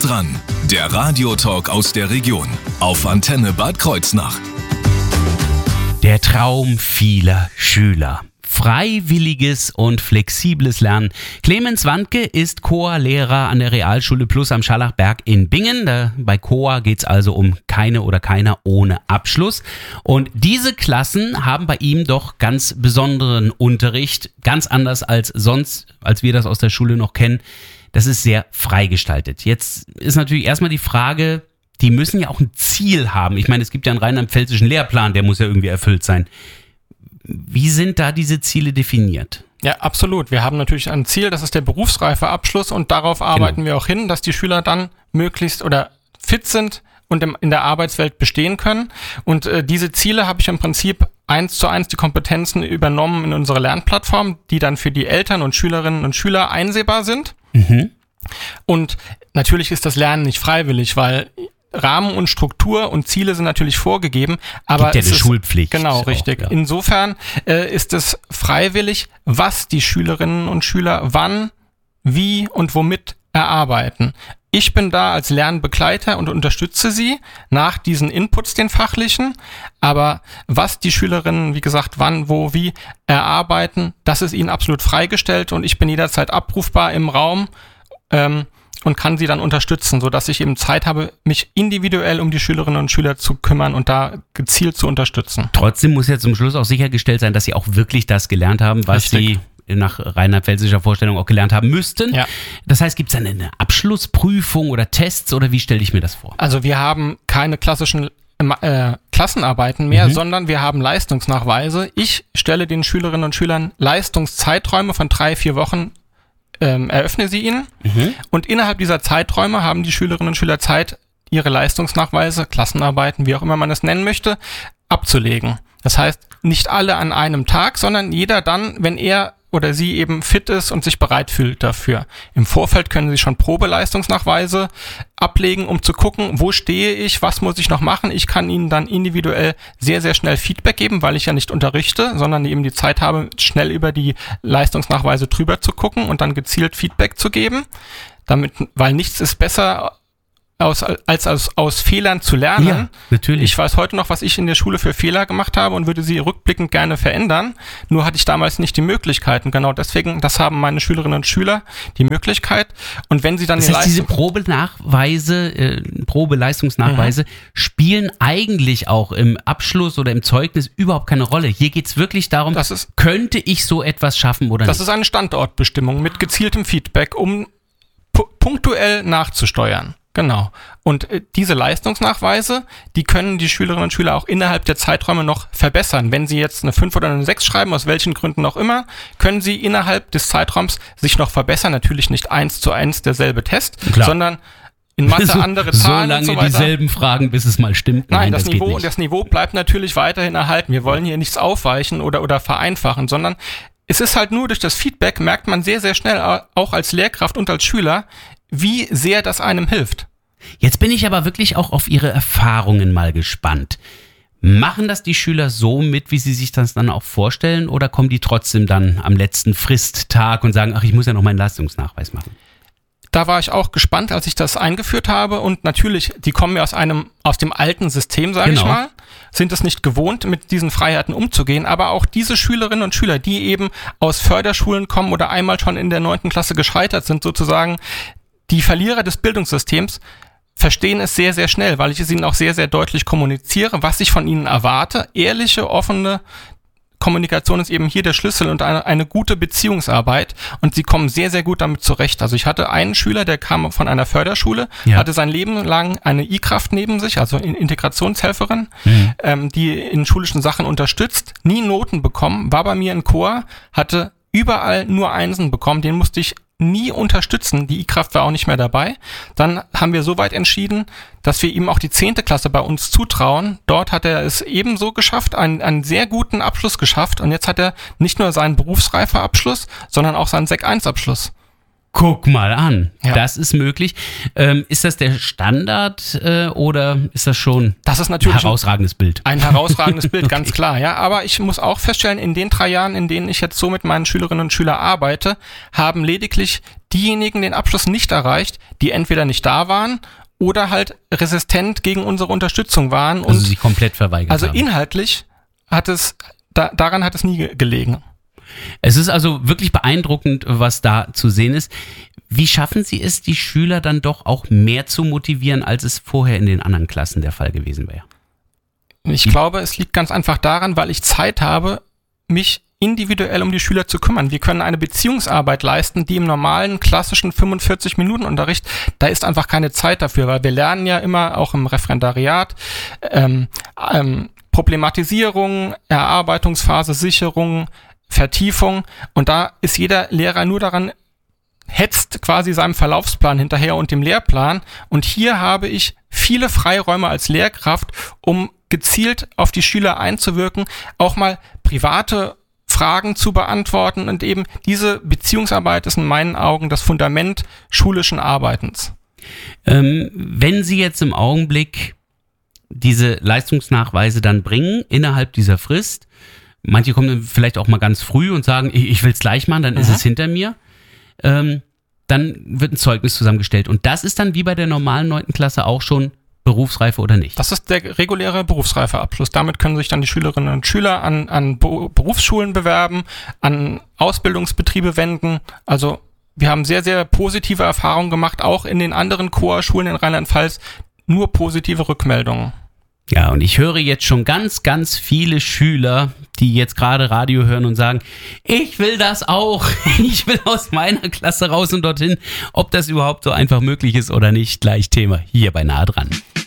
dran, der Radiotalk aus der Region auf Antenne Bad Kreuznach. Der Traum vieler Schüler. Freiwilliges und flexibles Lernen. Clemens Wandke ist Chorlehrer an der Realschule Plus am Schallachberg in Bingen. Bei Chor geht es also um keine oder keiner ohne Abschluss. Und diese Klassen haben bei ihm doch ganz besonderen Unterricht, ganz anders als sonst, als wir das aus der Schule noch kennen. Das ist sehr freigestaltet. Jetzt ist natürlich erstmal die Frage, die müssen ja auch ein Ziel haben. Ich meine, es gibt ja einen rheinland-pfälzischen Lehrplan, der muss ja irgendwie erfüllt sein. Wie sind da diese Ziele definiert? Ja, absolut. Wir haben natürlich ein Ziel, das ist der Berufsreifeabschluss und darauf arbeiten wir auch hin, dass die Schüler dann möglichst oder fit sind und in der Arbeitswelt bestehen können. Und diese Ziele habe ich im Prinzip 1:1 die Kompetenzen übernommen in unsere Lernplattform, die dann für die Eltern und Schülerinnen und Schüler einsehbar sind. Mhm. Und natürlich ist das Lernen nicht freiwillig, weil Rahmen und Struktur und Ziele sind natürlich vorgegeben, aber gibt ja eine Schulpflicht. Genau, richtig. Auch, ja. Insofern ist es freiwillig, was die Schülerinnen und Schüler wann, wie und womit erarbeiten. Ich bin da als Lernbegleiter und unterstütze sie nach diesen Inputs, den fachlichen, aber was die Schülerinnen, wie gesagt, wann, wo, wie erarbeiten, das ist ihnen absolut freigestellt und ich bin jederzeit abrufbar im Raum, und kann sie dann unterstützen, sodass ich eben Zeit habe, mich individuell um die Schülerinnen und Schüler zu kümmern und da gezielt zu unterstützen. Trotzdem muss ja zum Schluss auch sichergestellt sein, dass sie auch wirklich das gelernt haben, was sie nach rheinland-pfälzischer Vorstellung auch gelernt haben müssten. Ja. Das heißt, gibt es eine Abschlussprüfung oder Tests oder wie stelle ich mir das vor? Also wir haben keine klassischen Klassenarbeiten mehr, sondern wir haben Leistungsnachweise. Ich stelle den Schülerinnen und Schülern Leistungszeiträume von 3-4 Wochen eröffne sie ihnen und innerhalb dieser Zeiträume haben die Schülerinnen und Schüler Zeit, ihre Leistungsnachweise, Klassenarbeiten, wie auch immer man es nennen möchte, abzulegen. Das heißt, nicht alle an einem Tag, sondern jeder dann, wenn er oder sie eben fit ist und sich bereit fühlt dafür. Im Vorfeld können sie schon Probeleistungsnachweise ablegen, um zu gucken, wo stehe ich, was muss ich noch machen. Ich kann ihnen dann individuell sehr, sehr schnell Feedback geben, weil ich ja nicht unterrichte, sondern eben die Zeit habe, schnell über die Leistungsnachweise drüber zu gucken und dann gezielt Feedback zu geben. Weil nichts ist besser als aus Fehlern zu lernen. Ja, natürlich. Ich weiß heute noch, was ich in der Schule für Fehler gemacht habe und würde sie rückblickend gerne verändern. Nur hatte ich damals nicht die Möglichkeiten. Genau deswegen, das haben meine Schülerinnen und Schüler die Möglichkeit. Und wenn sie dann das heißt, diese Probeleistungsnachweise spielen eigentlich auch im Abschluss oder im Zeugnis überhaupt keine Rolle. Hier geht es wirklich darum, könnte ich so etwas schaffen oder nicht? Das ist eine Standortbestimmung mit gezieltem Feedback, um punktuell nachzusteuern. Genau. Und diese Leistungsnachweise, die können die Schülerinnen und Schüler auch innerhalb der Zeiträume noch verbessern. Wenn sie jetzt eine 5 oder eine 6 schreiben, aus welchen Gründen auch immer, können sie innerhalb des Zeitraums sich noch verbessern. Natürlich nicht 1:1 derselbe Test, sondern in Mathe andere Zahlen so und so lange weiter. dieselben Fragen, bis es mal stimmt. Nein, das Niveau bleibt natürlich weiterhin erhalten. Wir wollen hier nichts aufweichen oder vereinfachen, sondern es ist halt nur durch das Feedback, merkt man sehr, sehr schnell, auch als Lehrkraft und als Schüler, wie sehr das einem hilft. Jetzt bin ich aber wirklich auch auf Ihre Erfahrungen mal gespannt. Machen das die Schüler so mit, wie sie sich das dann auch vorstellen, oder kommen die trotzdem dann am letzten Fristtag und sagen, ach, ich muss ja noch meinen Leistungsnachweis machen? Da war ich auch gespannt, als ich das eingeführt habe und natürlich, die kommen ja aus dem alten System, sage ich mal, sind es nicht gewohnt, mit diesen Freiheiten umzugehen, aber auch diese Schülerinnen und Schüler, die eben aus Förderschulen kommen oder einmal schon in der 9. Klasse gescheitert sind, sozusagen die Verlierer des Bildungssystems, verstehen es sehr, sehr schnell, weil ich es ihnen auch sehr, sehr deutlich kommuniziere, was ich von ihnen erwarte. Ehrliche, offene Kommunikation ist eben hier der Schlüssel und eine gute Beziehungsarbeit und sie kommen sehr, sehr gut damit zurecht. Also ich hatte einen Schüler, der kam von einer Förderschule, hatte sein Leben lang eine I-Kraft neben sich, also Integrationshelferin, die in schulischen Sachen unterstützt, nie Noten bekommen, war bei mir im Chor, hatte überall nur Einsen bekommen, den musste ich nie unterstützen. Die I-Kraft war auch nicht mehr dabei. Dann haben wir so weit entschieden, dass wir ihm auch die 10. Klasse bei uns zutrauen. Dort hat er es ebenso geschafft, einen sehr guten Abschluss geschafft. Und jetzt hat er nicht nur seinen Berufsreifeabschluss, sondern auch seinen Sek 1 Abschluss. Guck mal an, das ist möglich. Ist das der Standard oder ist das schon ein herausragendes Bild? Ein herausragendes Bild, ganz klar. Ja. Aber ich muss auch feststellen, in den 3 Jahren, in denen ich jetzt so mit meinen Schülerinnen und Schülern arbeite, haben lediglich diejenigen den Abschluss nicht erreicht, die entweder nicht da waren oder halt resistent gegen unsere Unterstützung waren. Also sie komplett verweigert also haben. Inhaltlich daran hat es nie gelegen. Es ist also wirklich beeindruckend, was da zu sehen ist. Wie schaffen Sie es, die Schüler dann doch auch mehr zu motivieren, als es vorher in den anderen Klassen der Fall gewesen wäre? Ich glaube, es liegt ganz einfach daran, weil ich Zeit habe, mich individuell um die Schüler zu kümmern. Wir können eine Beziehungsarbeit leisten, die im normalen, klassischen 45-Minuten-Unterricht, da ist einfach keine Zeit dafür, weil wir lernen ja immer, auch im Referendariat, Problematisierung, Erarbeitungsphase, Sicherung, Vertiefung, und da ist jeder Lehrer nur daran, hetzt quasi seinem Verlaufsplan hinterher und dem Lehrplan, und hier habe ich viele Freiräume als Lehrkraft, um gezielt auf die Schüler einzuwirken, auch mal private Fragen zu beantworten, und eben diese Beziehungsarbeit ist in meinen Augen das Fundament schulischen Arbeitens. Wenn Sie jetzt im Augenblick diese Leistungsnachweise dann bringen, innerhalb dieser Frist, manche kommen vielleicht auch mal ganz früh und sagen, ich will es gleich machen, dann ist es hinter mir, dann wird ein Zeugnis zusammengestellt, und das ist dann wie bei der normalen 9. Klasse auch schon Berufsreife oder nicht? Das ist der reguläre Berufsreifeabschluss. Damit können sich dann die Schülerinnen und Schüler an Berufsschulen bewerben, an Ausbildungsbetriebe wenden. Also wir haben sehr, sehr positive Erfahrungen gemacht, auch in den anderen Chorschulen in Rheinland-Pfalz, nur positive Rückmeldungen. Ja, und ich höre jetzt schon ganz, ganz viele Schüler, die jetzt gerade Radio hören und sagen, ich will das auch, ich will aus meiner Klasse raus und dorthin. Ob das überhaupt so einfach möglich ist oder nicht, gleich Thema hier bei Nah dran.